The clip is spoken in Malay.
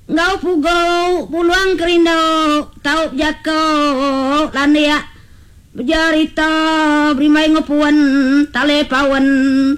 ngau pugo puluang kerindo tau jako landia berjarita brimai ngopuan tale pawan